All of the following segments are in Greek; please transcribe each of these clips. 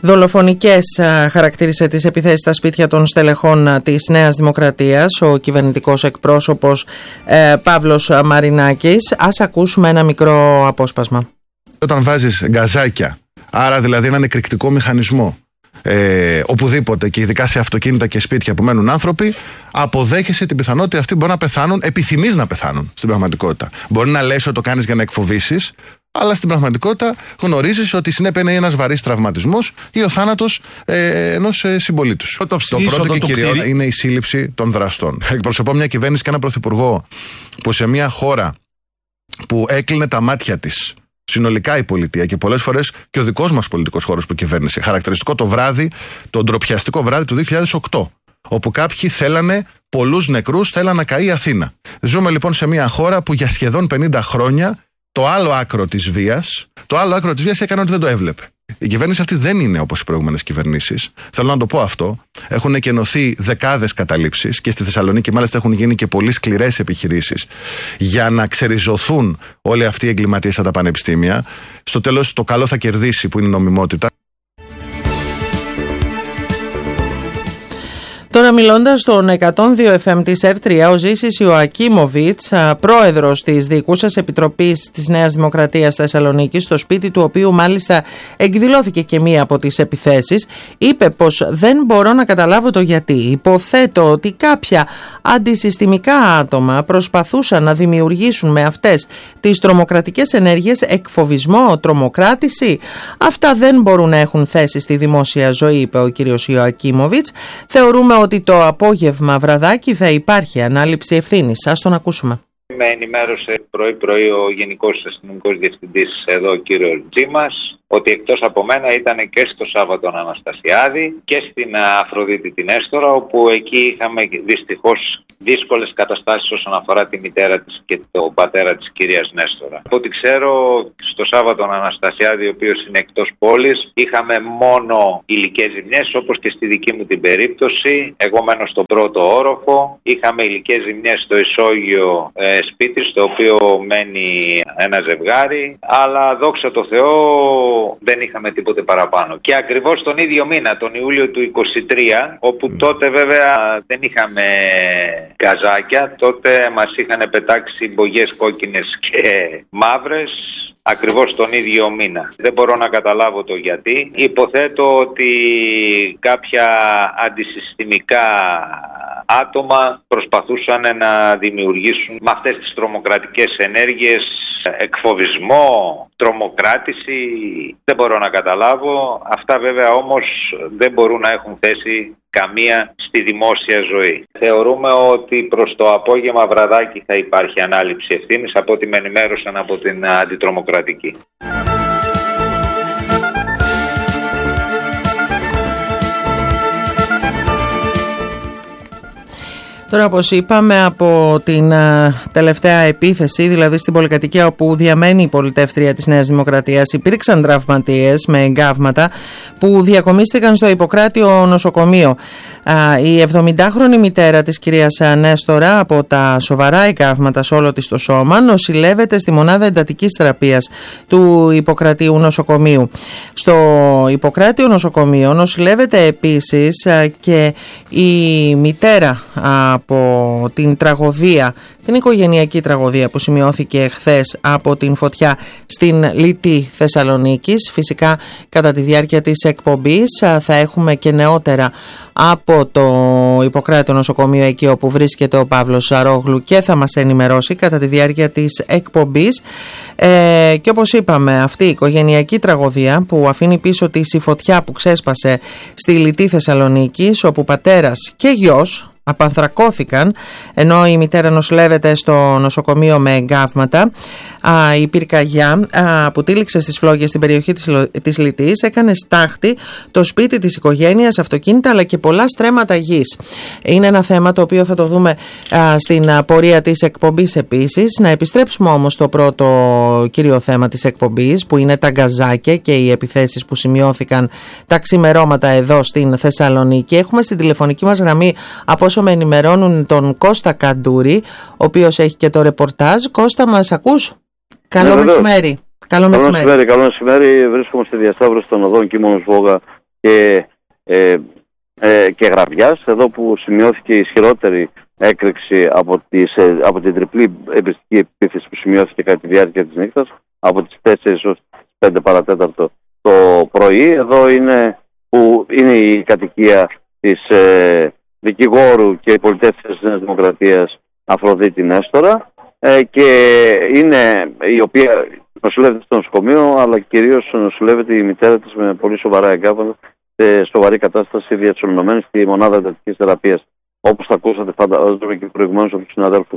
Δολοφονικές χαρακτήρισε τις επιθέσεις στα σπίτια των στελεχών της Νέας Δημοκρατίας ο κυβερνητικός εκπρόσωπος Παύλος Μαρινάκης. Ας ακούσουμε ένα μικρό απόσπασμα. Όταν βάζεις γκαζάκια, άρα δηλαδή έναν εκρηκτικό μηχανισμό, οπουδήποτε και ειδικά σε αυτοκίνητα και σπίτια που μένουν άνθρωποι, αποδέχεσαι την πιθανότητα αυτοί μπορεί να πεθάνουν, επιθυμείς να πεθάνουν στην πραγματικότητα. Μπορεί να λες ότι το κάνεις για να εκφοβήσεις, αλλά στην πραγματικότητα γνωρίζεις ότι η συνέπεια είναι ένας βαρύς τραυματισμός ή ο θάνατος ενός συμπολίτου σου. Το πρώτο και κυριότερο είναι η σύλληψη των δραστών. Εκπροσωπώ μια κυβέρνηση και έναν πρωθυπουργό που σε μια χώρα που έκλεινε τα μάτια της συνολικά η πολιτεία και πολλές φορές και ο δικός μας πολιτικός χώρος που κυβέρνησε. Χαρακτηριστικό το βράδυ, το ντροπιαστικό βράδυ του 2008, όπου κάποιοι θέλανε πολλούς νεκρούς, θέλανε να καεί η Αθήνα. Ζούμε λοιπόν σε μια χώρα που για σχεδόν 50 χρόνια το άλλο άκρο της βίας έκανε ότι δεν το έβλεπε. Η κυβέρνηση αυτή δεν είναι όπως οι προηγούμενες κυβερνήσεις. Θέλω να το πω αυτό. Έχουν εκενωθεί δεκάδες καταλήψεις και στη Θεσσαλονίκη μάλιστα έχουν γίνει και πολύ σκληρές επιχειρήσεις για να ξεριζωθούν όλοι αυτοί οι εγκληματίες από τα πανεπιστήμια. Στο τέλος το καλό θα κερδίσει, που είναι η νομιμότητα. Τώρα μιλώντας στον 102 FM της ΕΡΤ3, ο Ζήσης Ιωακίμοβιτς, πρόεδρος της Διοικούσας Επιτροπής της Νέας Δημοκρατίας Θεσσαλονίκης, στο σπίτι του οποίου μάλιστα εκδηλώθηκε και μία από τις επιθέσεις, είπε πως δεν μπορώ να καταλάβω το γιατί. Υποθέτω ότι κάποια αντισυστημικά άτομα προσπαθούσαν να δημιουργήσουν με αυτές τις τρομοκρατικές ενέργειες εκφοβισμό, τρομοκράτηση. Αυτά δεν μπορούν να έχουν θέση στη δημόσια ζωή, είπε ο κ. Ιωακίμοβιτς. Θεωρούμε ότι το απόγευμα βραδάκι θα υπάρχει ανάληψη ευθύνης. Ας τον ακούσουμε. Με ενημέρωσε πρωί-πρωί ο Γενικός Αστυνομικός Διευθυντής εδώ, ο κύριος Τζίμας, ότι εκτός από μένα ήταν και στο Σάββατον Αναστασιάδη και στην Αφροδίτη την Έστορα, όπου εκεί είχαμε δυστυχώς δύσκολες καταστάσεις όσον αφορά τη μητέρα της και τον πατέρα της κυρίας Νέστορα. Από ό,τι ξέρω, στο Σάββατον Αναστασιάδη, ο οποίος είναι εκτός πόλης, είχαμε μόνο υλικές ζημιές, όπως και στη δική μου την περίπτωση. Εγώ μένω στον πρώτο όροφο. Είχαμε υλικές ζημιές στο ισόγειο σπίτι, στο οποίο μένει ένα ζευγάρι, αλλά δόξα τω Θεώ δεν είχαμε τίποτε παραπάνω. Και ακριβώς τον ίδιο μήνα, τον Ιούλιο του 23, όπου τότε βέβαια δεν είχαμε γκαζάκια, τότε μας είχαν πετάξει μπογιές κόκκινες και μαύρες, ακριβώς τον ίδιο μήνα. Δεν μπορώ να καταλάβω το γιατί. Υποθέτω ότι κάποια αντισυστημικά άτομα προσπαθούσαν να δημιουργήσουν με αυτές τις τρομοκρατικές ενέργειες εκφοβισμό, τρομοκράτηση. Δεν μπορώ να καταλάβω. Αυτά βέβαια όμως δεν μπορούν να έχουν θέση καμία στη δημόσια ζωή. Θεωρούμε ότι προς το απόγευμα βραδάκι θα υπάρχει ανάληψη ευθύνης, από ό,τι με ενημέρωσαν από την αντιτρομοκρατική. Τώρα, όπως είπαμε, από την τελευταία επίθεση, δηλαδή στην πολυκατοικία όπου διαμένει η πολιτεύτρια της Νέας Δημοκρατίας, υπήρξαν τραυματίες με εγκάβματα που διακομίστηκαν στο Ιπποκράτιο νοσοκομείο. Η 70χρονη μητέρα της κυρίας Νέστορα, από τα σοβαρά εγκάβματα σε όλο της το σώμα, νοσηλεύεται στη μονάδα εντατικής θεραπείας του Ιπποκρατίου νοσοκομείου. Στο Ιπποκράτιο νοσοκομείο νοσηλεύεται επίσης και η μητέρα από την τραγωδία, την οικογενειακή τραγωδία που σημειώθηκε χθες από την φωτιά στην Λυτή Θεσσαλονίκης. Φυσικά κατά τη διάρκεια της εκπομπής θα έχουμε και νεότερα από το Ιπποκράτιο νοσοκομείο, εκεί όπου βρίσκεται ο Παύλος Ζαρόγλου, και θα μας ενημερώσει κατά τη διάρκεια της εκπομπής. Και όπως είπαμε, αυτή η οικογενειακή τραγωδία που αφήνει πίσω της η φωτιά που ξέσπασε στη Λυτή Θεσσαλονίκης, όπου πατέρας και γιος απανθρακώθηκαν ενώ η μητέρα νοσηλεύεται στο νοσοκομείο με εγκάβματα. Η πυρκαγιά που τύλιξε στις φλόγες στην περιοχή της Λυτής έκανε στάχτη το σπίτι της οικογένειας, αυτοκίνητα αλλά και πολλά στρέμματα γης. Είναι ένα θέμα το οποίο θα το δούμε στην πορεία της εκπομπής επίσης. Να επιστρέψουμε όμως στο πρώτο κύριο θέμα της εκπομπής, που είναι τα γκαζάκια και οι επιθέσεις που σημειώθηκαν τα ξημερώματα εδώ στην Θεσσαλονίκη. Έχουμε στην τηλεφωνική μας γραμμή, από όσο με ενημερώνουν, τον Κώστα Καντούρη, ο οποίος έχει και το ρεπορτάζ. Κώστα, μας ακούς? Καλό μεσημέρι. Καλό μεσημέρι. Βρίσκομαι στη διασταύρωση των οδών Κίμωνος Βόγα και Γραβιάς, εδώ που σημειώθηκε ισχυρότερη έκρηξη από την τριπλή εμπριστική επίθεση που σημειώθηκε κατά τη διάρκεια της νύχτας, από τις 4 ως τις 5 παρατέταρτο το πρωί. Εδώ που είναι η κατοικία της δικηγόρου και πολιτεύτριας της Νέας Δημοκρατίας Αφροδίτη Νέστορα, και είναι η οποία νοσηλεύεται στο νοσοκομείο, αλλά κυρίως νοσηλεύεται η μητέρα της με πολύ σοβαρά εγκάβματα, σε σοβαρή κατάσταση διατσολυνωμένη στη μονάδα εντατικής θεραπείας. Όπως θα ακούσατε, φαντάζομαι και προηγουμένως από τους συναδέλφους.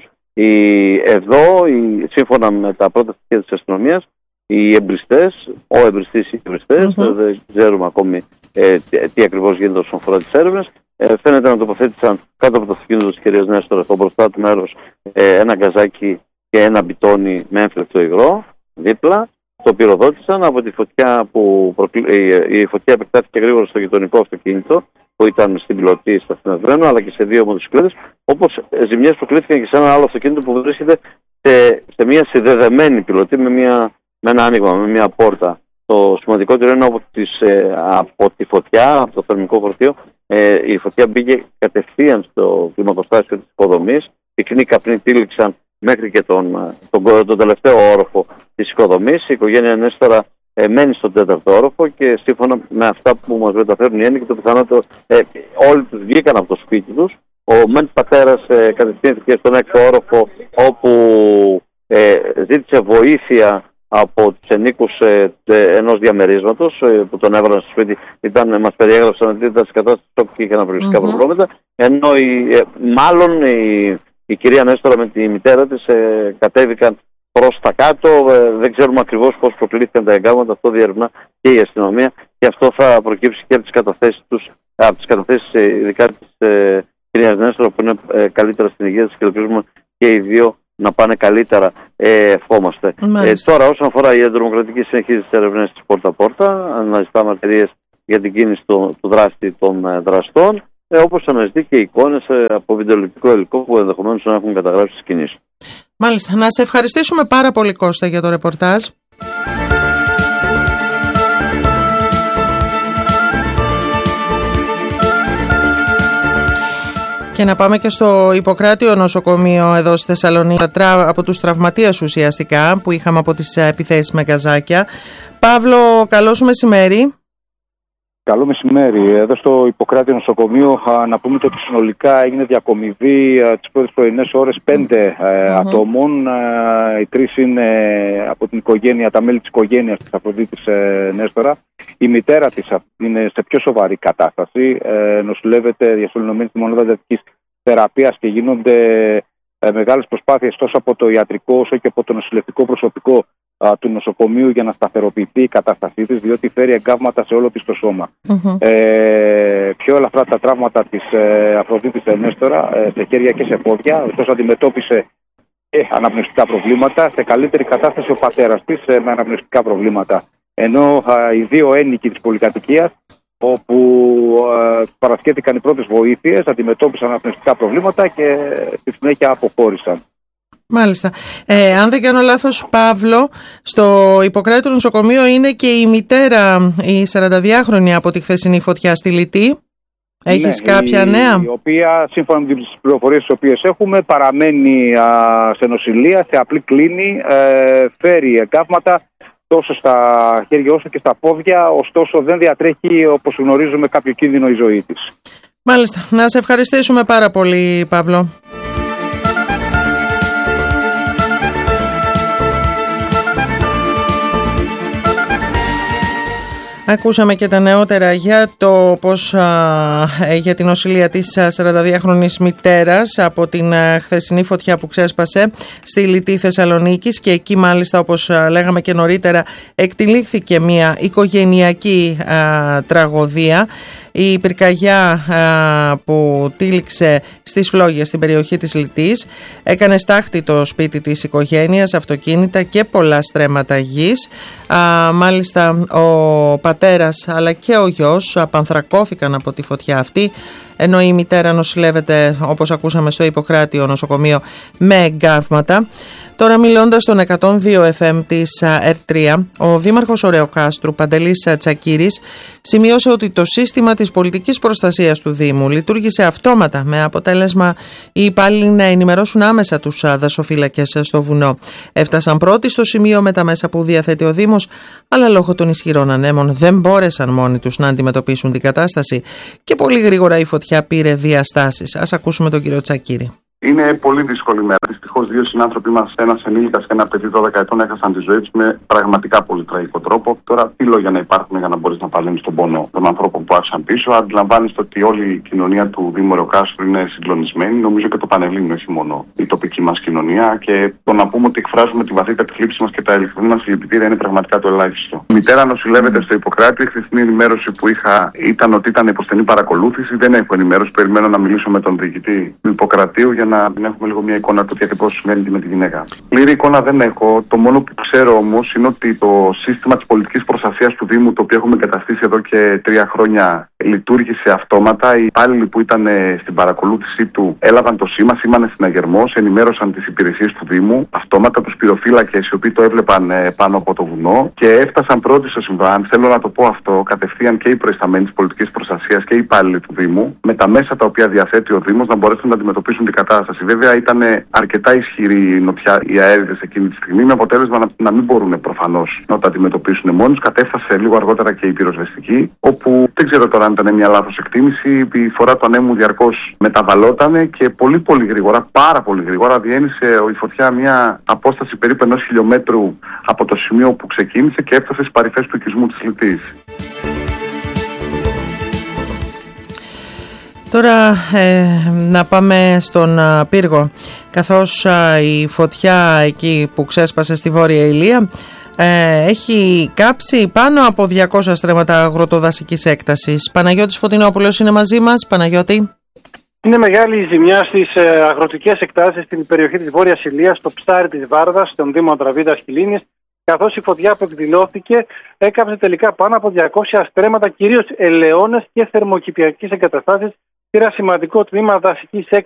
Σύμφωνα με τα πρώτα στοιχεία της αστυνομίας, οι εμπριστές, ο εμπριστής ή οι εμπριστές, δεν ξέρουμε ακόμη τι ακριβώς γίνεται όσον αφορά τις έρευνες, φαίνεται να τοποθέτησαν κάτω από το αυτοκίνητο της κυρίας Νέστορα, στο μπροστά του μέρος, ένα γκαζάκι και ένα μπιτόνι με έμφλεκτο υγρό δίπλα. Το πυροδότησαν από τη φωτιά η φωτιά επεκτάθηκε γρήγορα στο γειτονικό αυτοκίνητο που ήταν στην πιλωτή σταθμευμένο, αλλά και σε 2 μοτοσυκλέτες, όπως ζημιές προκλήθηκαν και σε ένα άλλο αυτοκίνητο που βρίσκεται σε μια συνδεδεμένη πιλωτή με ένα άνοιγμα, με μια πόρτα. Το σημαντικότερο είναι από τη φωτιά, από το θερμικό φορτίο, η φωτιά μπήκε κατευθείαν στο κλιμακοστάσιο της οικοδομής. Πυκνοί καπνοί τύλιξαν μέχρι και τον τελευταίο όροφο της οικοδομής. Η οικογένεια Νέστορα μένει στον 4ο όροφο και σύμφωνα με αυτά που μας μεταφέρουν οι έννοικοι, το πιθανότερο όλοι τους βγήκαν από το σπίτι τους. Ο μεν πατέρας κατευθύνθηκε στον 6ο όροφο, όπου ζήτησε βοήθεια από τους ενίκους ενός διαμερίσματος που τον έβαλαν στο σπίτι. Μας περιέγραψαν ότι ήταν σε κατάσταση σοκ και είχε αναπνευστικά προβλήματα, ενώ μάλλον η κυρία Νέστορα με τη μητέρα της κατέβηκαν προς τα κάτω. Δεν ξέρουμε ακριβώς πώς προκλήθηκαν τα εγκάβματα, αυτό διερευνά και η αστυνομία, και αυτό θα προκύψει και από τις καταθέσεις τους, από τις καταθέσεις ειδικά της κυρίας Νέστορα, που είναι καλύτερα στην υγεία της, και ελπίζουμε και οι δύο να πάνε καλύτερα, ευχόμαστε. Τώρα, όσον αφορά η Αντιδημοκρατική, συνεχίζει τις ερευνές της πόρτα-πόρτα, αναζητά μαρτυρίες για την κίνηση του δράστη των δραστών, όπως αναζητεί και εικόνες από βιντεοληπτικό υλικό που ενδεχομένως να έχουν καταγράψει τις κινήσεις. Μάλιστα. Να σε ευχαριστήσουμε πάρα πολύ, Κώστα, για το ρεπορτάζ. Και να πάμε και στο Ιπποκράτειο νοσοκομείο εδώ στη Θεσσαλονίκη, από τους τραυματίες ουσιαστικά που είχαμε από τις επιθέσεις με γκαζάκια. Παύλο, καλό σου μεσημέρι. Καλό μεσημέρι. Εδώ στο Ιπποκράτειο νοσοκομείο να πούμε ότι συνολικά έγινε διακομιδή τις πρώτες πρωινές ώρες 5 ατόμων. Οι 3 είναι από την οικογένεια, τα μέλη της οικογένειας της Αφροδίτης Νέστορα. Η μητέρα της είναι σε πιο σοβαρή κατάσταση. Νοσηλεύεται διασωληνωμένη στη μονάδα εντατικής θεραπείας και γίνονται μεγάλες προσπάθειες τόσο από το ιατρικό όσο και από το νοσηλευτικό προσωπικό του νοσοκομείου για να σταθεροποιηθεί η κατάστασή της, διότι φέρει εγκάβματα σε όλο της το σώμα. Πιο ελαφρά τα τραύματα της Αφροδίτης Νέστορα, σε χέρια και σε πόδια, ωστόσο αντιμετώπισε αναπνευστικά προβλήματα. Σε καλύτερη κατάσταση ο πατέρας της με αναπνευστικά προβλήματα. Ενώ οι 2 ένικοι της πολυκατοικίας, όπου παρασκεύθηκαν οι πρώτες βοήθειες, αντιμετώπισαν αναπνευστικά προβλήματα και στη συνέχεια αποχώρησαν. Μάλιστα. Αν δεν κάνω λάθος, Παύλο, στο Ιπποκράτειο νοσοκομείο είναι και η μητέρα, η 42χρονη, από τη χθεσινή φωτιά στη Λυτή. Έχεις κάποια νέα? Η οποία, σύμφωνα με τις πληροφορίες τις οποίες έχουμε, παραμένει σε νοσηλεία, σε απλή κλίνη, φέρει εγκάβματα τόσο στα χέρια όσο και στα πόδια, ωστόσο δεν διατρέχει, όπως γνωρίζουμε, κάποιο κίνδυνο η ζωή της. Μάλιστα. Να σε ευχαριστήσουμε πάρα πολύ, Παύλο. Ακούσαμε και τα νεότερα για το πώς για την νοσηλεία της 42χρονης μητέρας από την χθεσινή φωτιά που ξέσπασε στη Λυτή Θεσσαλονίκης, και εκεί μάλιστα, όπως λέγαμε και νωρίτερα, εκτυλίχθηκε μια οικογενειακή τραγωδία. Η πυρκαγιά που τύλιξε στις Φλόγες στην περιοχή της Λυτής έκανε στάχτη το σπίτι της οικογένειας, αυτοκίνητα και πολλά στρέμματα γης. Μάλιστα ο πατέρας αλλά και ο γιος απανθρακώθηκαν από τη φωτιά αυτή, ενώ η μητέρα νοσηλεύεται, όπως ακούσαμε, στο Ιπποκράτειο νοσοκομείο με εγκάβματα. Τώρα, μιλώντας στον 102 FM της ΕΡΤ3, ο δήμαρχος Ωρεοκάστρου, Παντελής Τσακίρης, σημείωσε ότι το σύστημα της πολιτικής προστασίας του Δήμου λειτουργήσε αυτόματα, με αποτέλεσμα οι υπάλληλοι να ενημερώσουν άμεσα τους δασοφύλακες στο βουνό. Έφτασαν πρώτοι στο σημείο με τα μέσα που διαθέτει ο Δήμος, αλλά λόγω των ισχυρών ανέμων δεν μπόρεσαν μόνοι τους να αντιμετωπίσουν την κατάσταση και πολύ γρήγορα η φωτιά πήρε διαστάσεις. Ας ακούσουμε τον κύριο Τσακίρη. Είναι πολύ δύσκολη μέρα. Δυστυχώς, δύο συνάνθρωποι μας, ένας ενήλικας και ένα παιδί 12 ετών, έχασαν τη ζωή τους με πραγματικά πολύ τραγικό τρόπο. Τώρα, τι λόγια να υπάρχουν για να μπορείς να παλέμεις τον πόνο των ανθρώπων που άφησαν πίσω. Αντιλαμβάνεστε ότι όλη η κοινωνία του Δήμου Ωρεοκάστρου είναι συγκλονισμένη. Νομίζω και το Πανελλήνιο, όχι μόνο η τοπική μας κοινωνία. Και το να πούμε ότι εκφράζουμε τη βαθύτατη θλίψη μας και τα ειλικρινή μας συλληπιτήρια είναι πραγματικά το ελάχιστο. Η μητέρα νοσηλεύεται στο Ιπποκράτη. Η χθεσινή ενημέρωση που είχα ήταν ότι ήταν υποστενή παρακολούθηση. Δεν έχω ενημέρωση. Περιμένω να μιλήσω με τον διοικητή του Ιπποκρατίου για να έχουμε λίγο μια εικόνα του τι ακριβώς συμβαίνει με τη γυναίκα. Πλήρη εικόνα δεν έχω. Το μόνο που ξέρω όμως είναι ότι το σύστημα της πολιτικής προστασίας του Δήμου, το οποίο έχουμε εγκαταστήσει εδώ και 3 χρόνια, λειτουργήσε αυτόματα. Οι υπάλληλοι που ήταν στην παρακολούθησή του έλαβαν το σήμα, σήμανε συναγερμός, ενημέρωσαν τις υπηρεσίες του Δήμου, αυτόματα τους πυροφύλακες οι οποίοι το έβλεπαν πάνω από το βουνό και έφτασαν πρώτοι στο συμβάν. Θέλω να το πω αυτό κατευθείαν και οι προϊσταμένοι της πολιτικής προστασίας και οι υπάλληλοι του Δήμου, με τα μέσα τα οποία διαθέτει ο Δήμος, να μπορέσουν να αντιμετωπίσουν την κατάσταση. Βέβαια, ήταν αρκετά ισχυρή η νοτιά, οι αέριδες εκείνη τη στιγμή, με αποτέλεσμα να μην μπορούν προφανώς να τα αντιμετωπίσουν μόνοι. Κατέφτασε λίγο αργότερα και η πυροσβεστική, όπου δεν ξέρω τώρα αν ήταν μια λάθος εκτίμηση. Η φορά του ανέμου διαρκώς μεταβαλλότανε και πολύ γρήγορα, πάρα πολύ γρήγορα, διένυσε η φωτιά μια απόσταση περίπου 1 χιλιόμετρου από το σημείο που ξεκίνησε και έφτασε στις παρυφές του οικισμού της Λιτής. Τώρα να πάμε στον πύργο, καθώς η φωτιά εκεί που ξέσπασε στη Βόρεια Ηλία έχει κάψει πάνω από 200 στρέμματα αγροτοδασικής έκτασης. Παναγιώτης Φωτεινόπουλος είναι μαζί μας. Παναγιώτη. Είναι μεγάλη η ζημιά στις αγροτικές εκτάσεις στην περιοχή της Βόρειας Ηλίας, στο ψάρι της Βάρδας, στον Δήμο Αντραβίδας Χιλίνης, καθώς η φωτιά που εκδηλώθηκε έκαψε τελικά πάνω από 200 στρέμματα, κυρίως ελαιώνες και θερμοκηπιακές εγκαταστάσεις. Πήρα σημαντικό τμήμα δασικής έκτασης